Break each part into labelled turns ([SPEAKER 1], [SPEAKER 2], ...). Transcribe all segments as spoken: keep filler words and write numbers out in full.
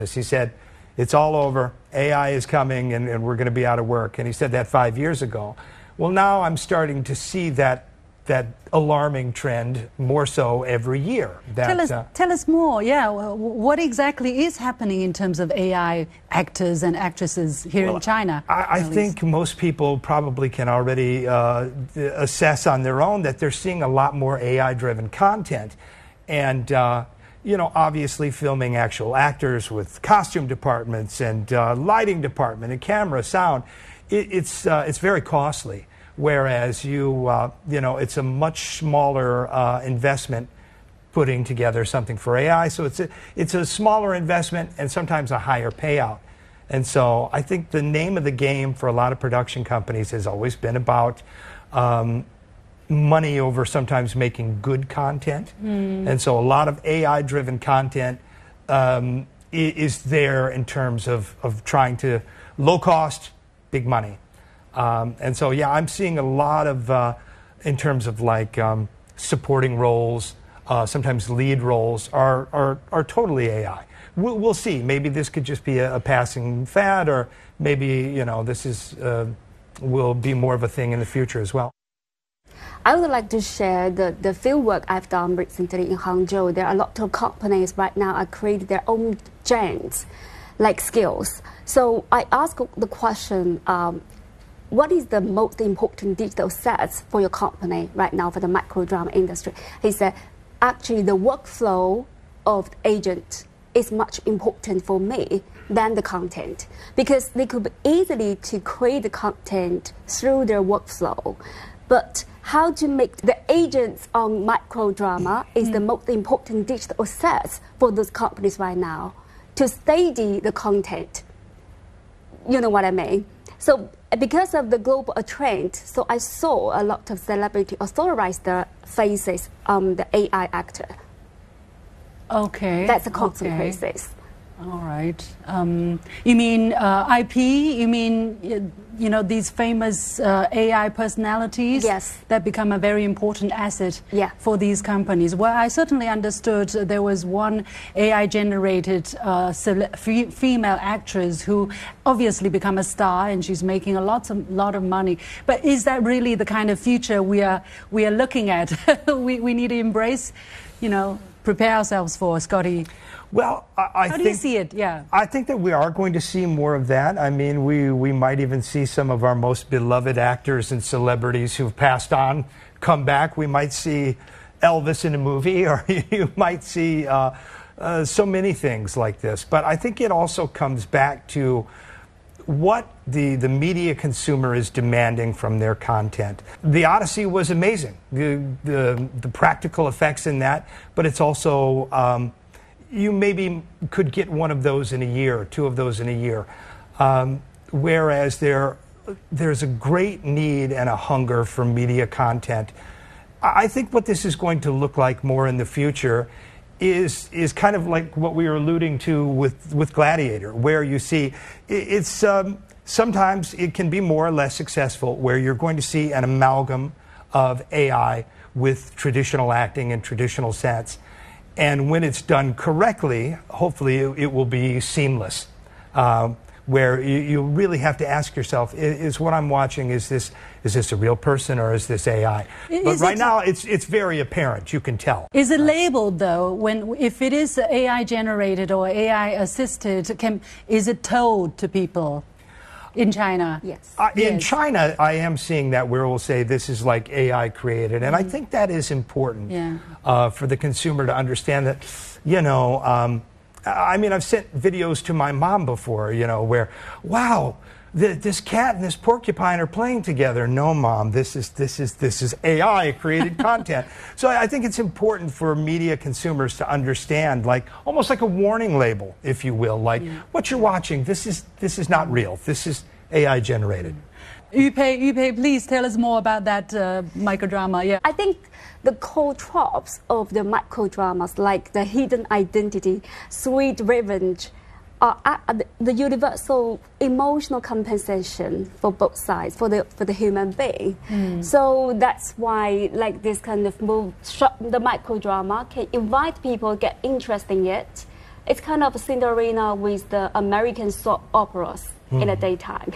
[SPEAKER 1] He said, it's all over, A I is coming, and, and we're going to be out of work. And he said that five years ago. Well, now I'm starting to see that that alarming trend more so every year. That,
[SPEAKER 2] tell us,
[SPEAKER 1] uh,
[SPEAKER 2] tell us more. Yeah, what exactly is happening in terms of A I actors and actresses here
[SPEAKER 1] well,
[SPEAKER 2] in China?
[SPEAKER 1] I, I think most people probably can already uh, assess on their own that they're seeing a lot more A I-driven content, and uh, you know, obviously filming actual actors with costume departments and uh, lighting department and camera, sound. It, it's uh, it's very costly. Whereas you, uh, you know, it's a much smaller uh, investment putting together something for A I. So it's a, it's a smaller investment and sometimes a higher payout. And so I think the name of the game for a lot of production companies has always been about um, money over sometimes making good content. Mm. And so a lot of A I-driven content um, is there in terms of, of trying to low cost, big money. Um, and so, yeah, I'm seeing a lot of, uh, in terms of like um, supporting roles, uh, sometimes lead roles are, are, are totally A I. We'll, we'll see. Maybe this could just be a, a passing fad, or maybe, you know, this is, uh, will be more of a thing in the future as well.
[SPEAKER 3] I would like to share the, the field work I've done recently in Hangzhou. There are a lot of companies right now are creating their own genes, like skills. So I ask the question, um, what is the most important digital assets for your company right now for the microdrama industry? He said, actually, the workflow of the agent is much important for me than the content, because they could be easily to create the content through their workflow. But how to make the agents on microdrama is mm. the most important digital assets for those companies right now to study the content. You know what I mean? So because of the global trend, so I saw a lot of celebrity authorized the faces on the A I actor.
[SPEAKER 2] Okay.
[SPEAKER 3] That's a constant
[SPEAKER 2] okay.
[SPEAKER 3] process.
[SPEAKER 2] All right. Um, you mean uh, I P? You mean, you know, these famous uh, A I personalities?
[SPEAKER 3] Yes.
[SPEAKER 2] That become a very important asset
[SPEAKER 3] yeah.
[SPEAKER 2] for these companies. Well, I certainly understood there was one A I-generated uh, female actress who obviously become a star, and she's making a lot of, lot of money. But is that really the kind of future we are, we are looking at? we, we need to embrace, you know, prepare ourselves for, Scotty.
[SPEAKER 1] Well, I, I
[SPEAKER 2] How
[SPEAKER 1] think,
[SPEAKER 2] do you see it? Yeah.
[SPEAKER 1] I think that we are going to see more of that. I mean, we, we might even see some of our most beloved actors and celebrities who've passed on come back. We might see Elvis in a movie, or you might see uh, uh, so many things like this. But I think it also comes back to what the, the media consumer is demanding from their content. The Odyssey was amazing, the, the, the practical effects in that, but it's also... Um, you maybe could get one of those in a year, or two of those in a year. Um, whereas there, there's a great need and a hunger for media content. I think what this is going to look like more in the future is, is kind of like what we were alluding to with, with Gladiator, where you see it's, um, sometimes it can be more or less successful, where you're going to see an amalgam of A I with traditional acting and traditional sets. And when it's done correctly, hopefully it, it will be seamless, um, where you, you really have to ask yourself, is, is what I'm watching, is this, is this a real person or is this A I?
[SPEAKER 2] Is
[SPEAKER 1] but right
[SPEAKER 2] it,
[SPEAKER 1] now, it's, it's very apparent. You can tell.
[SPEAKER 2] Is it labeled, though, when, if it is A I-generated or A I-assisted, can, is it told to people? In China?
[SPEAKER 3] Yes.
[SPEAKER 1] Uh, in
[SPEAKER 2] yes.
[SPEAKER 1] China, I am seeing that where we'll say this is like A I created. And mm. I think that is important
[SPEAKER 2] yeah.
[SPEAKER 1] uh, for the consumer to understand that, you know, um, I mean, I've sent videos to my mom before, you know, where, wow, th this cat and this porcupine are playing together. No, Mom, this is, this is, this is A I created content. So I think it's important for media consumers to understand, like, almost like a warning label, if you will, like, yeah. what you're watching, this is, this is not real. This is A I generated.
[SPEAKER 2] Yu Pei, Yu Pei, please tell us more about that uh, microdrama. Yeah.
[SPEAKER 3] I think the core tropes of the microdramas, like the hidden identity, sweet revenge, are at the universal emotional compensation for both sides, for the for the human being. Mm. So that's why, like, this kind of move, the microdrama can invite people, get interested in it, It's kind of Cinderella with the American soap operas mm. in the daytime.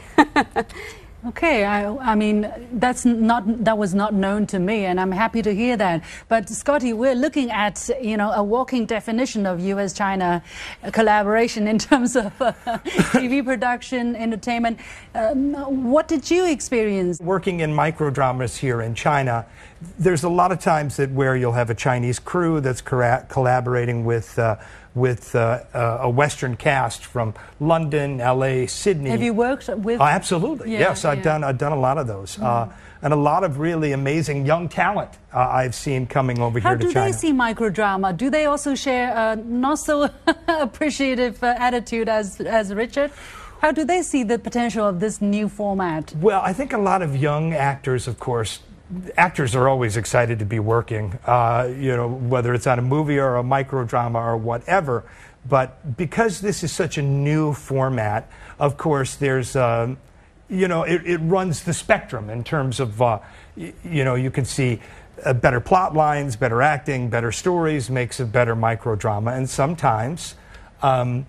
[SPEAKER 2] Okay, I, I mean, that's not, that was not known to me, and I'm happy to hear that. But Scotty, we're looking at, you know, a walking definition of U S China collaboration in terms of uh, T V production, entertainment. Um, what did you experience?
[SPEAKER 1] Working in microdramas here in China, there's a lot of times that where you'll have a Chinese crew that's collaborating with uh, with uh, uh, a Western cast from London, L A, Sydney.
[SPEAKER 2] Have you worked with?
[SPEAKER 1] Uh, absolutely,
[SPEAKER 2] yeah,
[SPEAKER 1] yes. I've
[SPEAKER 2] yeah.
[SPEAKER 1] done I've done a lot of those, mm. uh, and a lot of really amazing young talent uh, I've seen coming over
[SPEAKER 2] How
[SPEAKER 1] here to
[SPEAKER 2] do
[SPEAKER 1] China.
[SPEAKER 2] they see microdrama? Do they also share a not so appreciative uh, attitude as as Richard? How do they see the potential of this new format?
[SPEAKER 1] Well, I think a lot of young actors, of course. Actors are always excited to be working, uh, you know, whether it's on a movie or a microdrama or whatever. But because this is such a new format, of course, there's, um, you know, it, it runs the spectrum in terms of, uh, y you know, you can see uh, better plot lines, better acting, better stories, makes a better microdrama. And sometimes, um,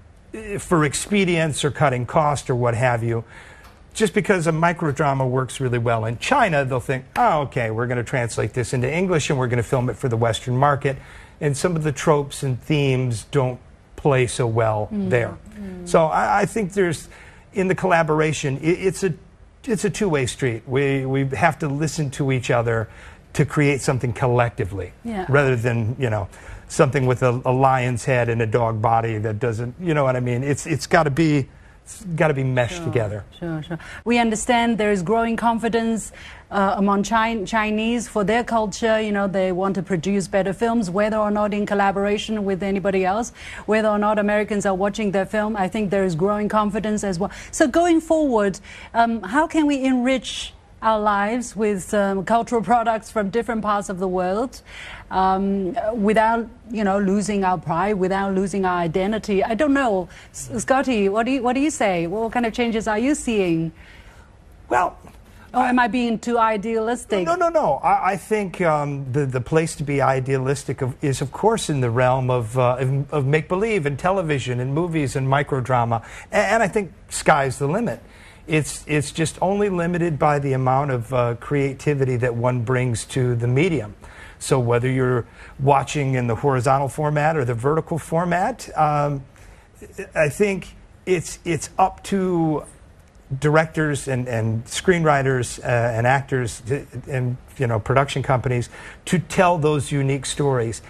[SPEAKER 1] for expedience or cutting cost or what have you, just because a microdrama works really well in China, they'll think, oh, okay, we're going to translate this into English and we're going to film it for the Western market. And some of the tropes and themes don't play so well mm. there. Mm. So I, I think there's, in the collaboration, it, it's a, it's a two-way street. We, we have to listen to each other to create something collectively,
[SPEAKER 2] yeah.
[SPEAKER 1] rather than, you know, something with a, a lion's head and a dog body that doesn't, you know what I mean? It's, it's got to be... It's got to be meshed
[SPEAKER 2] sure,
[SPEAKER 1] together.
[SPEAKER 2] Sure, sure. We understand there is growing confidence uh, among Chi Chinese for their culture. You know, they want to produce better films, whether or not in collaboration with anybody else, whether or not Americans are watching their film. I think there is growing confidence as well. So going forward, um, how can we enrich our lives with um, cultural products from different parts of the world um, without, you know, losing our pride, without losing our identity? I don't know. S Scotty, what do you, what do you say? What kind of changes are you seeing?
[SPEAKER 1] Well...
[SPEAKER 2] Or am I being too idealistic?
[SPEAKER 1] No, no, no. I, I think um, the, the place to be idealistic of, is, of course, in the realm of, uh, of, of make-believe and television and movies and microdrama. And, and I think sky's the limit. It's, it's just only limited by the amount of uh, creativity that one brings to the medium. So whether you're watching in the horizontal format or the vertical format, um, I think it's, it's up to directors and, and screenwriters uh, and actors to, and, you know, production companies to tell those unique stories.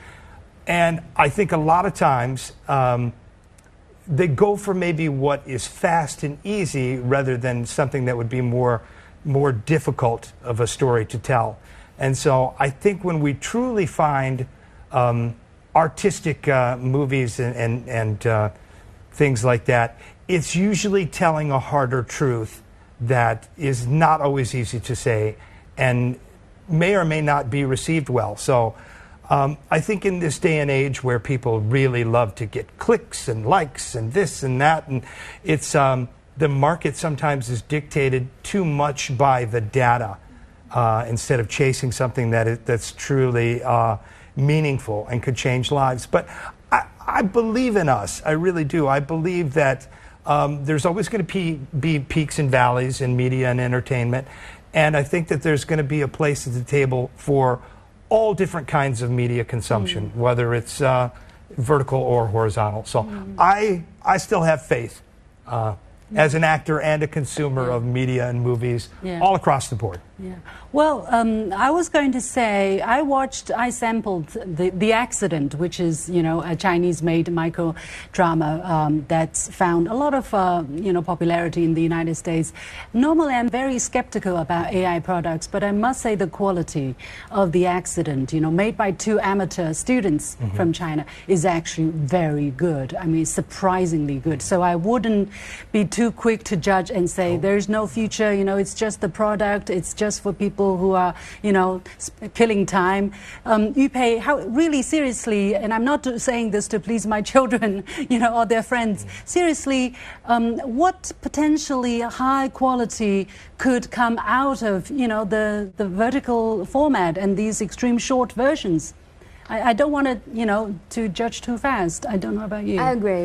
[SPEAKER 1] And I think a lot of times, um, they go for maybe what is fast and easy rather than something that would be more, more difficult of a story to tell. And so I think when we truly find um, artistic uh, movies and, and, and uh, things like that, it's usually telling a harder truth that is not always easy to say and may or may not be received well. So Um, I think in this day and age where people really love to get clicks and likes and this and that, and it's um, the market sometimes is dictated too much by the data uh, instead of chasing something that is, that's truly uh, meaningful and could change lives. But I, I believe in us. I really do. I believe that um, there's always going to be, be peaks and valleys in media and entertainment, and I think that there's going to be a place at the table for all different kinds of media consumption, mm. whether it's uh, vertical or horizontal. So mm. I, I still have faith uh, yeah. as an actor and a consumer yeah. of media and movies yeah. all across the board.
[SPEAKER 2] Yeah. Well, um, I was going to say, I watched, I sampled The, the Accident, which is, you know, a Chinese-made micro-drama um, that's found a lot of, uh, you know, popularity in the United States. Normally, I'm very skeptical about A I products, but I must say the quality of The Accident, you know, made by two amateur students mm-hmm. from China, is actually very good. I mean, surprisingly good. So I wouldn't be too quick to judge and say, oh. there's no future, you know, it's just the product, it's just for people who are, you know, killing time. Um, Yupei, how really seriously, and I'm not saying this to please my children, you know, or their friends. Seriously, um, what potentially high quality could come out of, you know, the the vertical format and these extreme short versions? I, I don't want to, you know, to judge too fast. I don't know about you.
[SPEAKER 3] I agree.